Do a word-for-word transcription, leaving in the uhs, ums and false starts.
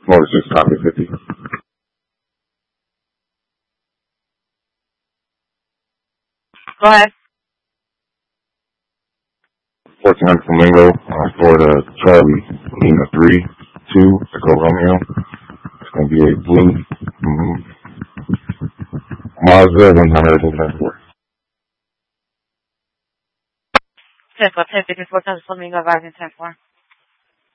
Motor six, copy fifty. Go ahead. fourteen hundred Flamingo, uh, Florida, Charlie, Lima three, two, Echo Romeo. It's going to be a blue mm, Mazda one hundred four. ten four, ten fifty-four, Flamingo, Rising ten four.